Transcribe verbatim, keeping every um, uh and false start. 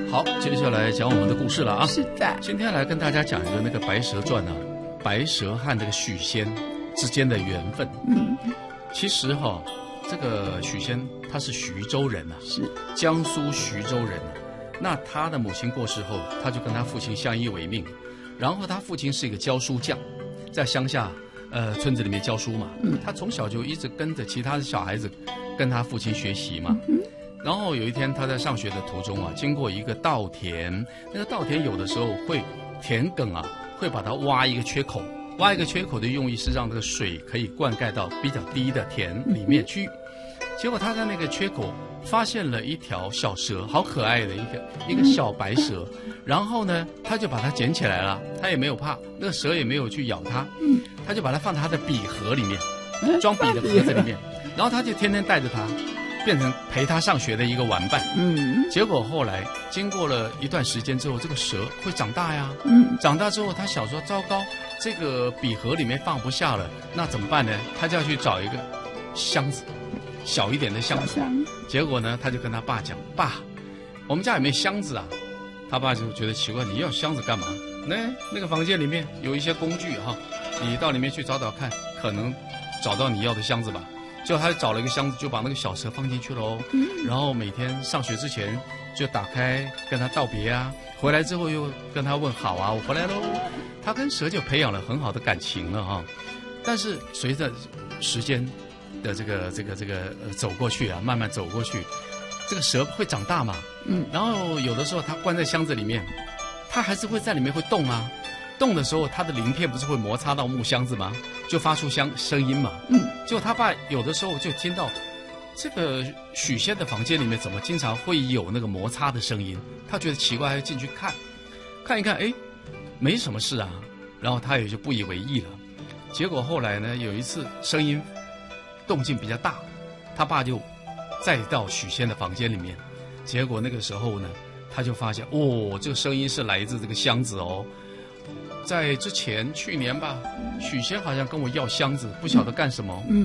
好，接下来讲我们的故事了啊。 是的， 今天来跟大家讲一个那个《白蛇传》啊，白蛇和这个许仙之间的缘分。 嗯， 其实哈、哦，这个许仙他是徐州人啊， 是江苏徐州人啊。那他的母亲过世后，他就跟他父亲相依为命。然后他父亲是一个教书匠，在乡下呃村子里面教书嘛。嗯，他从小就一直跟着其他的小孩子跟他父亲学习嘛。嗯。然后有一天他在上学的途中啊，经过一个稻田，那个稻田有的时候会田埂啊，会把它挖一个缺口，挖一个缺口的用意是让这个水可以灌溉到比较低的田里面去。结果他在那个缺口发现了一条小蛇，好可爱的一个一个小白蛇，然后呢，他就把它捡起来了，他也没有怕，那个蛇也没有去咬他，他就把它放在他的笔盒里面，装笔的盒子里面，然后他就天天带着它。变成陪他上学的一个玩伴。嗯，结果后来经过了一段时间之后，这个蛇会长大呀。嗯，长大之后他想说，糟糕，这个笔盒里面放不下了，那怎么办呢？他就要去找一个箱子，小一点的箱子。结果呢，他就跟他爸讲：“爸，我们家有没有箱子啊？”他爸就觉得奇怪，你要箱子干嘛？那那个房间里面有一些工具哈，你到里面去找找看，可能找到你要的箱子吧。就他找了一个箱子，就把那个小蛇放进去了哦。嗯、然后每天上学之前就打开跟他道别啊，回来之后又跟他问好啊，我回来喽。他跟蛇就培养了很好的感情了哈、哦。但是随着时间的这个这个这个呃走过去啊，慢慢走过去，这个蛇会长大嘛。嗯。然后有的时候它关在箱子里面，它还是会在里面会动啊。动的时候，它的鳞片不是会摩擦到木箱子吗？就发出香声音嘛。嗯。结果他爸有的时候就听到，这个许仙的房间里面怎么经常会有那个摩擦的声音？他觉得奇怪，还进去看，看一看，哎，没什么事啊。然后他也就不以为意了。结果后来呢，有一次声音动静比较大，他爸就再到许仙的房间里面，结果那个时候呢，他就发现，哦，这个声音是来自这个箱子哦。在之前去年吧，许仙好像跟我要箱子，不晓得干什么。嗯。